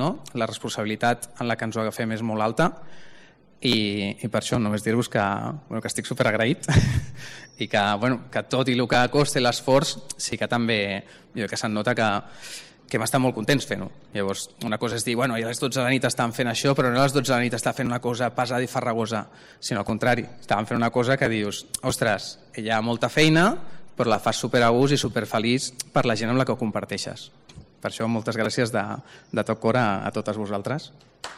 no? La responsabilitat en la que ens ho agafem és molt alta i per això només dir-vos que estic superagraït i que tot i el que costa l'esforç sí que també que se'n nota que hem estat molt contents fent-ho. Llavors, una cosa és dir, i a les 12 de la nit estan fent això, però no a les 12 de la nit està fent una cosa pesada i farragosa, sinó al contrari, estaven fent una cosa que dius, ostres, hi ha molta feina, però la fas super a gust i super feliç per la gent amb la que ho comparteixes. Per això, moltes gràcies de tot cor a totes vosaltres.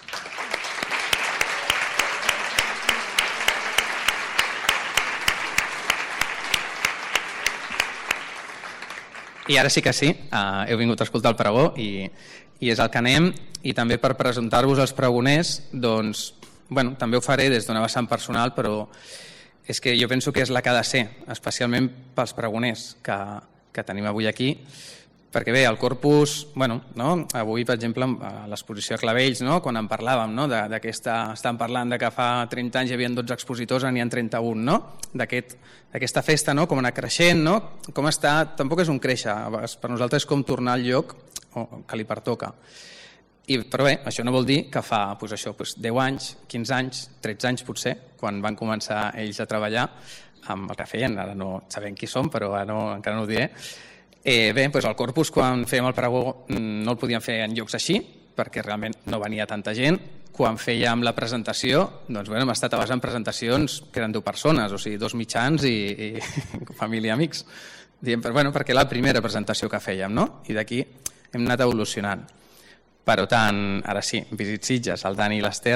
I ara sí que sí, heu vingut a escoltar el pregó i és el que anem, i també per presentar-vos els pregoners, doncs, també ho faré des d'una vessant personal, però és que jo penso que és la que ha de ser, especialment pels pregoners que tenim avui aquí, perquè bé, el Corpus, avui, per exemple, a l'exposició a Clavells, quan en parlàvem, estàvem parlant de que fa 30 anys hi havia 12 expositors, n'hi ha 31, d'aquesta festa, com anar creixent, com està, tampoc és un créixer, per nosaltres és com tornar al lloc que li pertoca. Però bé, això no vol dir que fa 10 anys, 15 anys, 13 anys potser, quan van començar ells a treballar amb el que feien, ara no sabem qui són, però encara no ho diré. Bé, el Corpus, quan fèiem el pregó, no el podíem fer en llocs així, perquè realment no venia tanta gent. Quan fèiem la presentació, hem estat a base en presentacions que eren 2 persones, o sigui, 2 mitjans i família i amics. Perquè era la primera presentació que fèiem, i d'aquí hem anat evolucionant. Però tant, ara sí, Visit Sitges, el Dani i l'Ester,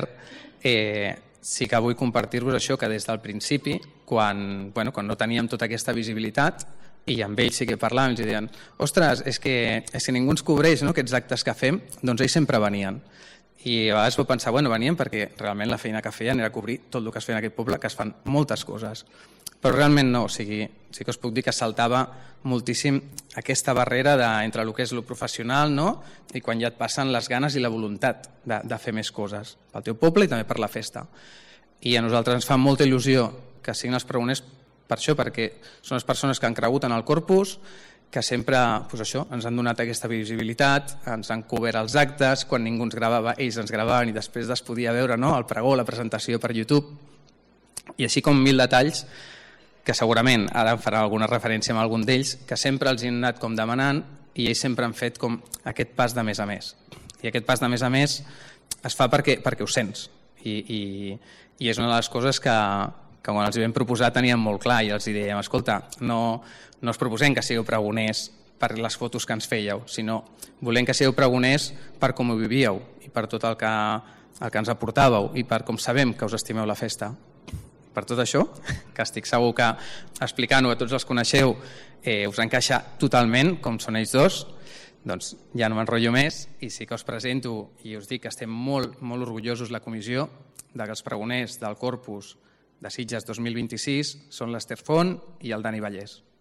sí que vull compartir-vos això, que des del principi, quan no teníem tota aquesta visibilitat, i amb ells sí que parlàvem, ells deien, ostres, és que ningú ens cobreix aquests actes que fem, doncs ells sempre venien. I a vegades vau pensar, venien perquè realment la feina que feien era cobrir tot el que es feia en aquest poble, que es fan moltes coses. Però realment no, sí que us puc dir que saltava moltíssim aquesta barrera entre el que és el professional i quan ja et passen les ganes i la voluntat de fer més coses pel teu poble i també per la festa. I a nosaltres ens fa molta il·lusió que siguin els pregoners per això, perquè són les persones que han cregut en el Corpus, que sempre ens han donat aquesta visibilitat, ens han cobert els actes, quan ningú ens gravava, ells ens gravaven i després es podia veure el pregó, la presentació per YouTube, i així com 1000 detalls que segurament ara em farà alguna referència amb algun d'ells, que sempre els han anat com demanant i ells sempre han fet com aquest pas de més a més. I aquest pas de més a més es fa perquè ho sents. I és una de les coses que quan els vam proposar teníem molt clar i els dèiem, escolta, no us proposem que sigueu pregoners per les fotos que ens fèieu, sinó volem que sigueu pregoners per com ho vivíeu i per tot el que ens aportàveu i per com sabem que us estimeu la festa. Per tot això, que estic segur que explicant-ho a tots els coneixeu us encaixa totalment, com són ells dos, doncs ja no m'enrotllo més i sí que us presento i us dic que estem molt, molt orgullosos la comissió de que els pregoners del Corpus de Sitges 2026 són l'Ester Font i el Dani Vallès.